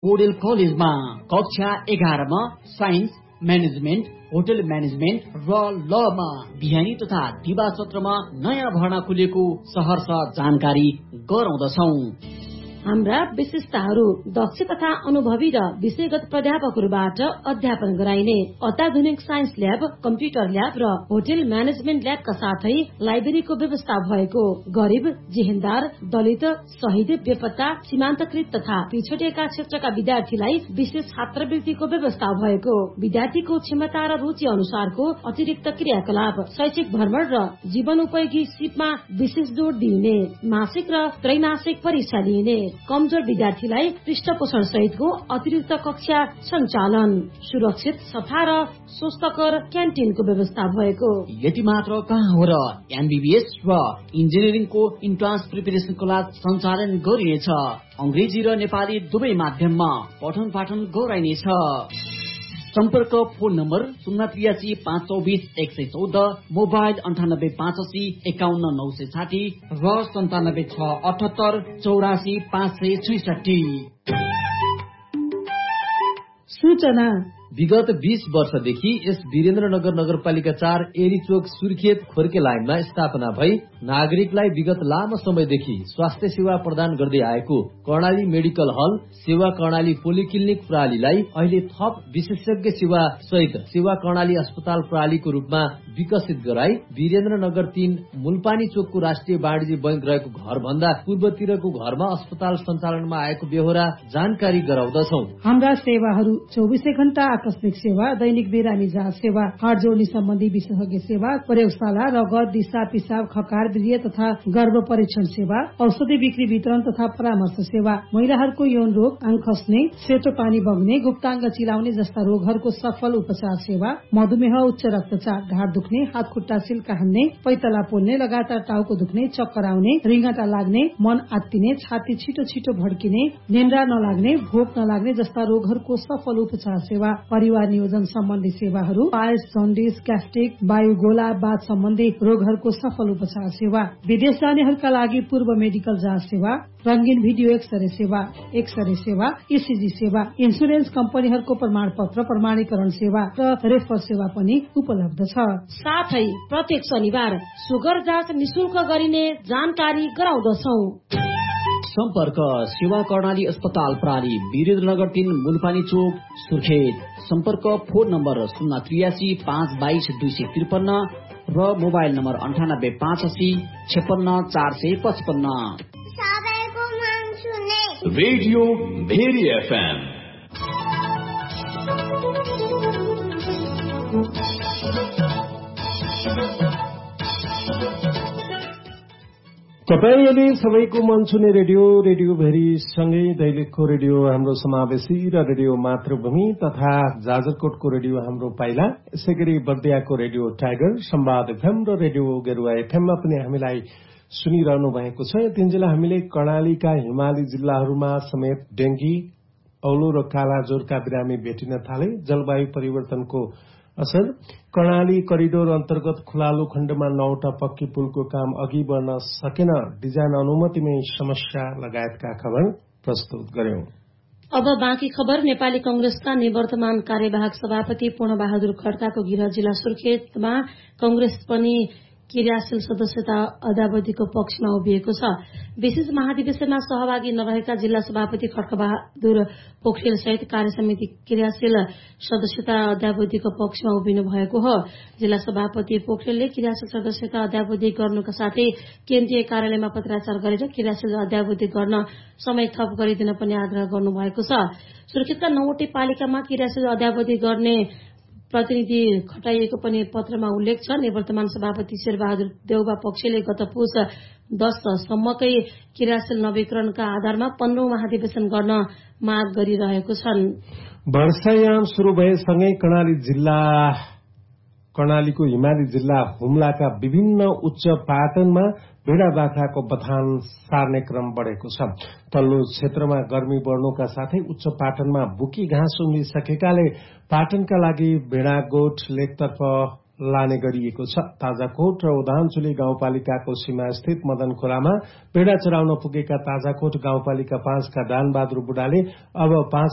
पौडेल कलेजमा कक्षा 11 मा साइन्स, म्यानेजमेन्ट, होटल म्यानेजमेन्ट र लमा बिहानी तथा दिवा सत्रमा नयाँ भर्ना खुलेको सहर्ष जानकारी गराउँदछौं। हाम्रा विशेषताहरू दक्ष तथा अनुभवी र विषयगत प्राध्यापकहरूबाट अध्यापन गराइने अत्याधुनिक साइन्स ल्याब, कम्प्युटर ल्याब र होटल म्यानेजमेन्ट ल्याबका साथै लाइब्रेरीको व्यवस्था भएको, गरिब, जेहेन्दार, दलित, शहीद, बेपत्ता, सीमान्तकृत तथा पिछडिएका क्षेत्रका विद्यार्थीलाई विशेष छात्रवृत्तिको व्यवस्था भएको, विद्यार्थीको क्षमता र रुचि अनुसारको अतिरिक्त क्रियाकलाप, शैक्षिक भ्रमण र जीवनोपयोगी सिपमा विशेष जोड़ दिइने, मासिक र त्रैमासिक परीक्षा लिइने, कमजोर विद्यार्थीलाई पृष्ठपोषण सहितको अतिरिक्त कक्षा सञ्चालन, सुरक्षित, सफा र स्वस्थकर क्यान्टिनको व्यवस्था भएको। यति मात्र कहाँ हो र एमबीबीएस र इन्जिनियरिङको इन्ट्रान्स प्रिपरेसन क्लास सञ्चालन गरिनेछ। अंग्रेजी र नेपाली दुवै माध्यममा पठन पाठन गराइनेछ। सम्पर्क फोन नम्बर 083 524 114, मोबाइल 98 580 51 960 र 97 678 84 566। सूचना विगत 20 वर्षदेखि यस वीरेन्द्रनगर नगरपालिका 4 एरीचोक सुर्खेत खोर्के लाइनमा स्थापना भई नागरिकलाई विगत लामो समयदेखि स्वास्थ्य सेवा प्रदान गर्दै आएको कर्णाली मेडिकल हल सेवा कर्णाली पोलिक्लिनिक प्रणालीलाई अहिले थप विशेषज्ञ सेवा सहित सेवा कर्णाली अस्पताल प्रणालीको रूपमा विकसित गराई वीरेन्द्रनगर 3 मुलपानी चोकको राष्ट्रिय वाणिज्य बैंक रहेको घर भन्दा पूर्वतिरको घरमा अस्पताल सञ्चालनमा आएको बेहोरा जानकारी गराउँदछौ। हाम्रा सेवाहरू 24 घण्टा आकस्मिक सेवा, दैनिक बिरामी जाँच सेवा, हार्ट जोड्ने सम्बन्धी विशेषज्ञ सेवा, प्रयोगशाला, रगत, दिशा, पिसाब, खकार, वीर्य तथा गर्भ परीक्षण सेवा, औषधि बिक्री वितरण तथा परामर्श सेवा, महिलाहरूको यौन रोग, आङ खस्ने, सेतो पानी बग्ने, गुप्ताङ्ग चिलाउने जस्ता रोगहरूको सफल उपचार सेवा, मधुमेह, उच्च रक्तचाप, ढाड दुख्ने, हात खुट्टा सिल्का हान्ने, पैतला पोल्ने, लगातार टाउको दुख्ने, चक्कर आउने, रिङ्गटा लाग्ने, मन आत्तिने, छाती छिटो छिटो भड्किने, निन्द्रा नलाग्ने, भोक नलाग्ने जस्ता रोगहरूको सफल उपचार सेवा, परिवार नियोजन सम्बन्धी सेवाहरू, पायल्स, जन्डिस, ग्यास्ट्रिक, वायुगोला, बाथ सम्बन्धी रोगहरूको सफल उपचार सेवा, विदेश जानेहरूका लागि पूर्व मेडिकल जाँच सेवा, रंगीन भिडियो एक्सरे सेवा, ईसीजी सेवा, इन्सुरेन्स कम्पनीहरूको प्रमाण पत्र प्रमाणीकरण सेवा र रेफर सेवा पनि उपलब्ध छ। साथै प्रत्येक शनिबार सुगर जाँच निशुल्क गरिने जानकारी गराउँदछौ। सम्पर्क सेवा कर्णाली अस्पताल प्रणाली वीरेन्द्रनगर 3 मुलपानी चोक सुर्खेत। सम्पर्क फोन नम्बर 083 522 253 र mobile number 98 580 56 455। Radio very FM. तपाईँ यदि सबैको मन छुने रेडियो भेरी सँगै दैलेखको रेडियो हाम्रो समावेशी र रेडियो मातृभूमि तथा जाजरकोटको रेडियो हाम्रो पाइला, यसै गरी बर्दियाको रेडियो टाइगर, संवाद एफएम र रेडियो गेरुवा एफएममा पनि हामीलाई सुनिरहनु भएको छ। यतिन्जेल हामीले कर्णालीका हिमाली जिल्लाहरूमा समेत डेंगी, औलो र कालाजोरका बिरामी भेटिन थाले। जलवायु परिवर्तनको असर, कर्णाली करिडोर अन्तर्गत खुलालु खण्डमा 9वटा पक्की पुलको काम अघि बढ्न सकेन, डिजाइन अनुमतिमै समस्या लगायतका खबर प्रस्तुत गर्यौं। अब बाँकी खबर। नेपाली कंग्रेसका निवर्तमान कार्यवाहक सभापति पूर्णबहादुर खड्काको गृह जिल्ला सुर्खेतमा कंग्रेस पनि क्रियाशील सदस्यता अद्यावधिको पक्षमा उभिएको छ। विशेष महाधिवेशनमा सहभागी नभएका जिल्ला सभापति खड्कबहादुर पोखरेल सहित कार्य समिति क्रियाशील सदस्यता अद्यावधिको पक्षमा उभिनु भएको हो। जिल्ला सभापति पोखरेलले क्रियाशील सदस्यता अद्यावधि गर्नुका साथै केन्द्रीय कार्यालयमा पत्राचार गरेर क्रियाशील अद्यावधि गर्न समय थप गरिदिन पनि आग्रह गर्नुभएको छ। सुर्खेतका 9वटै पालिकामा क्रियाशील अद्यावधि गर्ने प्रतिनिधि खटाइएको पनि पत्रमा उल्लेख छ। निवर्तमान सभापति शेरबहादुर देउबा पक्षले गत पुस 10 सम्मकै क्रियाशील नवीकरणका आधारमा 15औं महाधिवेशन गर्न माग गरिरहेको छन्। वर्षायाम शुरू भएसँगै कर्णालीको हिमाली जिल्ला हुम्लाका विभिन्न उच्च पाटनमा भेडा बाख्राको बथान सार्ने क्रम बढ़ेको छ। तल्लो क्षेत्रमा गर्मी बढ्नुका साथै उच्च पाटनमा बुकी घाँस उम्लिसकेकाले पाटनका लागि भेडा गोठ लेकतर्फ लाने गरिएको छ। ताजाकोट र उदानचुली गाउँपालिकाको सीमा स्थित मदन खोलामा भेडा चराउन पुगेका ताजाकोट गाउँपालिका 5 का दानबहादुर बुढाले अब 5